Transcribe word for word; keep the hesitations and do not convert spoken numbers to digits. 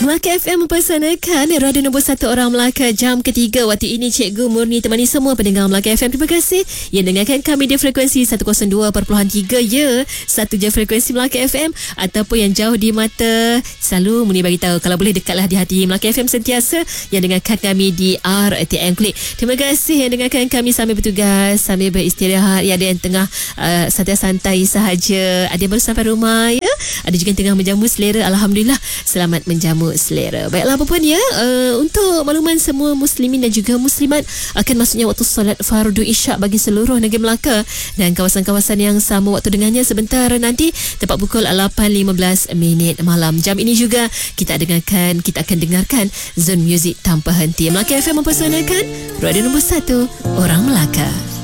Melaka F M mempersanakan radio nombor satu orang Melaka jam ketiga. Waktu ini Cikgu Murni temani semua pendengar Melaka F M. Terima kasih yang dengarkan kami di frekuensi seratus dua perpuluhan tiga ya. Satu je frekuensi Melaka F M. Ataupun yang jauh di mata, selalu Murni bagi tahu kalau boleh dekatlah di hati Melaka F M sentiasa yang dengarkan kami di R T M Klik. Terima kasih yang dengarkan kami sambil bertugas, sambil beristirahat. Ya, ada yang tengah uh, santai-santai sahaja, ada yang baru sampai rumah ya. Ada juga yang tengah menjamu selera. Alhamdulillah, selamat menjamu selera. Baiklah, apa pun ya, uh, untuk makluman semua muslimin dan juga muslimat, akan masuknya waktu solat fardu isyak bagi seluruh negeri Melaka dan kawasan-kawasan yang sama waktu dengannya sebentar nanti tepat pukul lapan lima belas minit malam. Jam ini juga kita dengarkan, kita akan dengarkan Zone Music tanpa henti. Melaka F M mempersanakan radio nombor satu orang Melaka.